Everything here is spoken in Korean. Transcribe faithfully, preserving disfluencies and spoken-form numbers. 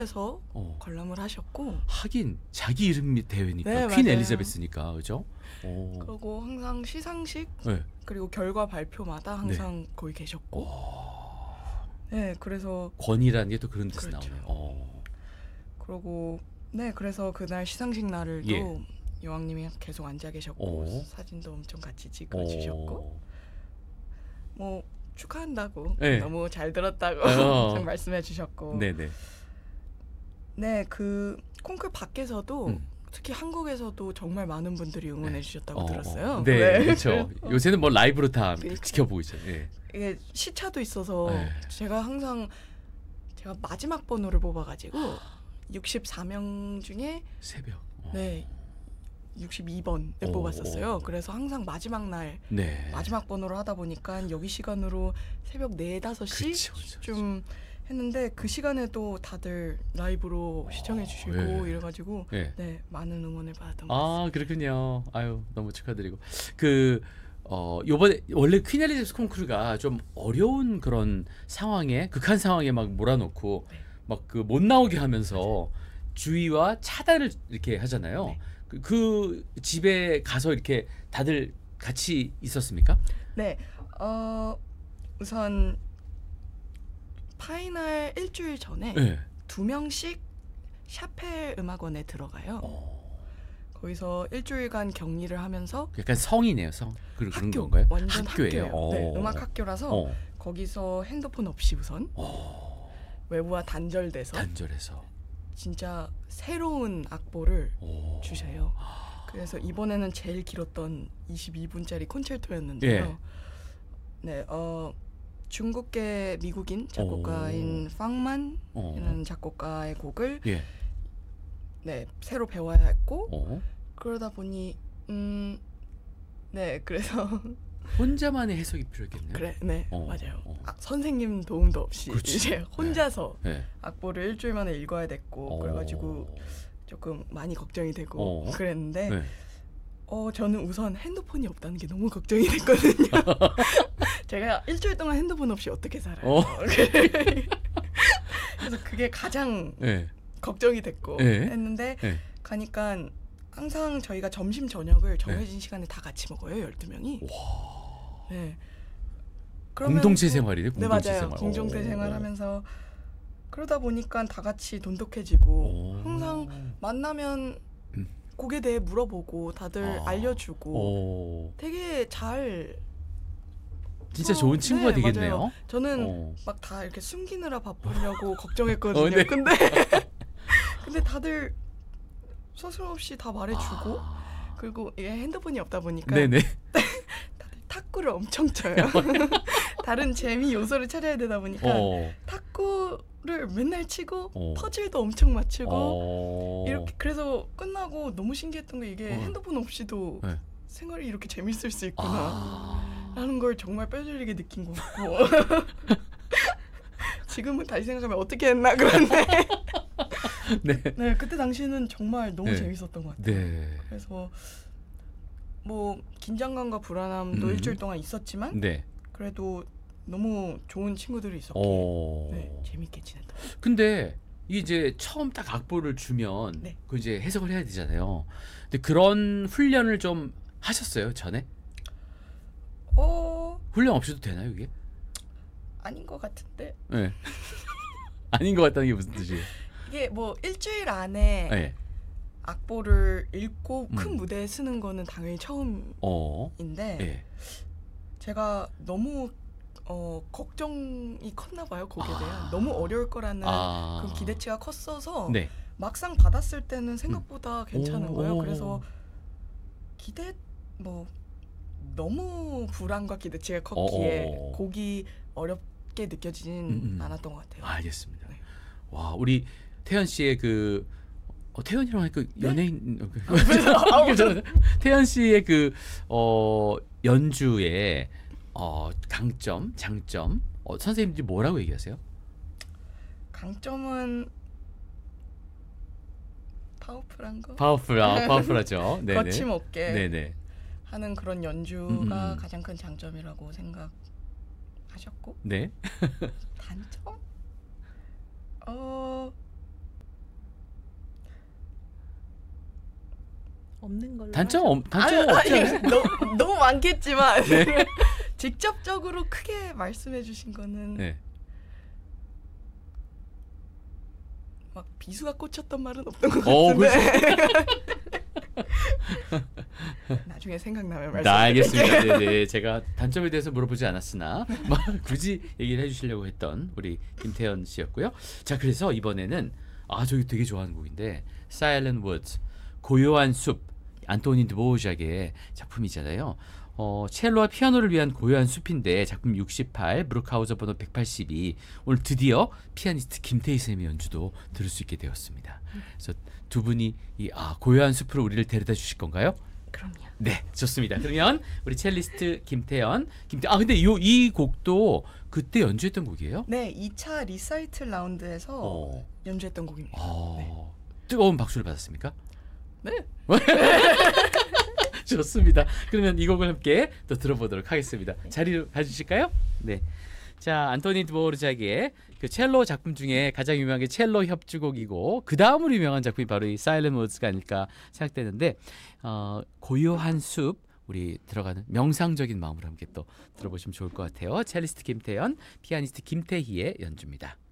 에서 어. 관람을 하셨고 하긴 자기 이름이 대회니까 네, 퀸 맞아요. 엘리자베스니까 그죠? 오. 그리고 항상 시상식 네. 그리고 결과 발표마다 항상 거기 계셨고 어. 네 그래서 권위라는 게 또 그런 데서 그렇죠. 나오네요. 어. 그리고 네 그래서 그날 시상식 날을도 예. 여왕님이 계속 앉아 계셨고 어. 사진도 엄청 같이 찍어주셨고 어. 뭐 축하한다고 네. 너무 잘 들었다고 어. 말씀해 주셨고 네네. 네 그 콩쿨 밖에서도 음. 특히 한국에서도 정말 많은 분들이 응원해 네. 주셨다고 어, 들었어요. 어. 네, 네. 그렇죠. 그래서 요새는 뭐 라이브로 다 그러니까요. 지켜보고 있죠. 예. 이게 시차도 있어서 네. 제가 항상 제가 마지막 번호를 뽑아가지고 육십사 명 중에 새벽. 어. 네 육십이 번을 오, 뽑았었어요. 오. 그래서 항상 마지막 날 네. 마지막 번호로 하다 보니까 여기 시간으로 새벽 네, 다섯 그렇죠, 그렇죠, 시쯤 했는데 그 시간에도 다들 라이브로 시청해 주시고 예. 이래가지고 예. 네 많은 응원을 받았던 것 아, 같습니다. 그렇군요. 아유, 너무 축하드리고. 그, 어, 요번에, 원래 퀸 엘리자베스 콩쿠르가 좀 어려운 그런 상황에, 극한 상황에 막 몰아넣고, 네. 막 그 못 나오게 하면서 주의와 차단을 이렇게 하잖아요. 네. 그, 그 집에 가서 이렇게 다들 같이 있었습니까? 네, 어, 우선 파이널 일주일 전에 네. 두 명씩 샤펠 음악원에 들어가요. 어, 거기서 일주일간 격리를 하면서 약간 성이네요, 성. 그런, 그런 학교, 건가요? 완전 학교예요. 학교예요. 네, 어. 음악 학교라서 어. 거기서 핸드폰 없이 우선 어. 외부와 단절돼서 단절해서. 진짜 새로운 악보를 오. 주셔요. 그래서 이번에는 제일 길었던 이십이 분짜리 콘체르토였는데요. 예. 네, 어 중국계 미국인 작곡가인 팡만이라는 어. 작곡가의 곡을 예. 네 새로 배워야 했고 어. 그러다 보니 음 네 그래서 혼자만의 해석이 필요했겠네요. 그래 네 어, 맞아요. 어. 아, 선생님 도움도 없이 그렇지. 이제 혼자서 네. 악보를 일주일 만에 읽어야 됐고 어. 그래가지고 조금 많이 걱정이 되고 어. 그랬는데 네. 어 저는 우선 핸드폰이 없다는 게 너무 걱정이 됐거든요. 제가 일주일 동안 핸드폰 없이 어떻게 살아요? 어. 그래서 그게 가장 네. 걱정이 됐고 네. 했는데 네. 가니까 항상 저희가 점심 저녁을 정해진 시간에 다 같이 먹어요. 열두 명이. 와. 네. 공동체 그러면서- 생활이네. 네 공동체 맞아요. 생활. 공동체 오. 생활하면서 그러다 보니까 다 같이 돈독해지고 오. 항상 만나면 음. 곡에 대해 물어보고 다들 아. 알려주고 오. 되게 잘 진짜 서로- 좋은 친구가 네, 되겠네요. 맞아요. 저는 어. 막 다 이렇게 숨기느라 바쁘려고 걱정했거든요. 어, 네. 근데 근데 다들 서슴없이 다 말해주고 아. 그리고 이게 핸드폰이 없다 보니까 네네. 다들 탁구를 엄청 쳐요. 다른 재미 요소를 찾아야 되다 보니까 어. 탁구를 맨날 치고 어. 퍼즐도 엄청 맞추고 어. 이렇게 그래서 끝나고 너무 신기했던 게 이게 어. 핸드폰 없이도 네. 생활이 이렇게 재밌을 수 있구나 아. 라는 걸 정말 뼈저리게 느낀 것 같고 지금은 다시 생각하면 어떻게 했나 그런데 네. 네 그때 당시에는 정말 너무 네. 재밌었던 것 같아요. 네. 그래서 뭐 긴장감과 불안함도 음. 일주일 동안 있었지만 네. 그래도 너무 좋은 친구들이 있었기에 어. 네, 재밌게 지냈던 것 같아요. 근데 이제 처음 딱 악보를 주면 네. 그 이제 해석을 해야 되잖아요. 근데 그런 훈련을 좀 하셨어요, 전에? 어 훈련 없이도 되나요, 이게? 아닌 것 같은데 네. 아닌 것 같다는 게 무슨 뜻이에요? 이게 뭐 일주일 안에 네. 악보를 읽고 큰 음. 무대에 쓰는 거는 당연히 처음인데 어. 예. 제가 너무 어, 걱정이 컸나 봐요. 곡에 대한 아. 너무 어려울 거라는 아. 그 기대치가 컸어서 네. 막상 받았을 때는 생각보다 괜찮은 오, 거예요. 오. 그래서 기대 뭐 너무 불안과 기대치가 컸기에 어, 어, 어. 곡이 어렵게 느껴지진 음, 음. 않았던 것 같아요. 알겠습니다. 네. 와, 우리 태연 씨의 그 어, 태연이라고 하니까 연예인 아우. 괜찮아요? 태연 씨의 그 어, 연주의 어, 강점, 장점 어, 선생님들이 뭐라고 얘기하세요? 강점은 파워풀한 거, 파워풀, 아, 파워풀하죠. 네네. 거침없게 네네. 하는 그런 연주가 음, 음, 음. 가장 큰 장점이라고 생각하셨고 네. 단점? 어 없는 걸로. 단점 하죠. 없 단점 아니, 없지 아니, 않아요? 너무, 너무 많겠지만 네. 직접적으로 크게 말씀해 주신 거는 네. 막 비수가 꽂혔던 말은 없던 것 어, 같은데 나중에 생각나면 네, 말씀드릴게요. 알겠습니다. 네네. 제가 단점에 대해서 물어보지 않았으나 막 굳이 얘기를 해주시려고 했던 우리 김태현 씨였고요. 자, 그래서 이번에는 아 저기 되게 좋아하는 곡인데 Silent Woods, 고요한 숲, 안토니 드보작의 작품이잖아요. 어, 첼로와 피아노를 위한 고요한 숲인데 작품 육십팔, 브루크하우저 번호 백팔십이 오늘 드디어 피아니스트 김태희 쌤의 연주도 들을 수 있게 되었습니다. 그래서 두 분이 이 아, 고요한 숲으로 우리를 데려다 주실 건가요? 그럼요. 네, 좋습니다. 그러면 우리 첼리스트 김태현, 김태 아 근데 이, 이 곡도 그때 연주했던 곡이에요? 네, 이 차 리사이틀 라운드에서 어, 연주했던 곡입니다. 어, 뜨거운 박수를 받았습니까? 네. 좋습니다. 그러면 이 곡을 함께 또 들어보도록 하겠습니다. 자리로 가주실까요? 네. 자, 안토니 드보르작의 그 첼로 작품 중에 가장 유명한 게 첼로 협주곡이고 그 다음으로 유명한 작품이 바로 이 사일런트 워즈가 아닐까 생각되는데 어, 고요한 숲 우리 들어가는 명상적인 마음으로 함께 또 들어보시면 좋을 것 같아요. 첼리스트 김태현, 피아니스트 김태희의 연주입니다.